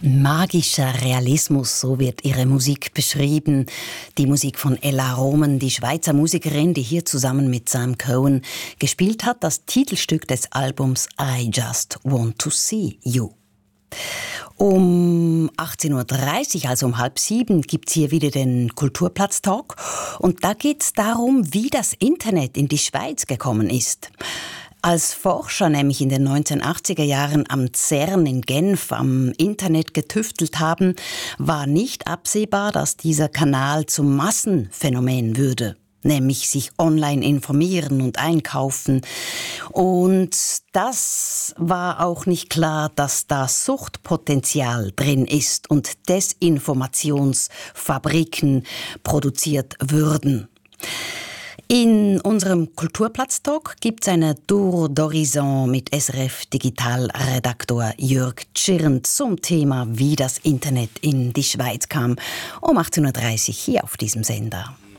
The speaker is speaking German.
Magischer Realismus, so wird ihre Musik beschrieben. Die Musik von Ella Roman, die Schweizer Musikerin, die hier zusammen mit Sam Cohen gespielt hat, das Titelstück des Albums I Just Want to See You. Um 18.30 Uhr, also um 6:30, gibt's hier wieder den Kulturplatz-Talk. Und da geht's darum, wie das Internet in die Schweiz gekommen ist. Als Forscher nämlich in den 1980er Jahren am CERN in Genf am Internet getüftelt haben, war nicht absehbar, dass dieser Kanal zum Massenphänomen würde. Nämlich sich online informieren und einkaufen. Und das war auch nicht klar, dass da Suchtpotenzial drin ist und Desinformationsfabriken produziert würden. In unserem Kulturplatz-Talk gibt es eine Tour d'Horizon mit SRF-Digital-Redaktor Jörg Tschirnt zum Thema, wie das Internet in die Schweiz kam, um 18.30 Uhr hier auf diesem Sender.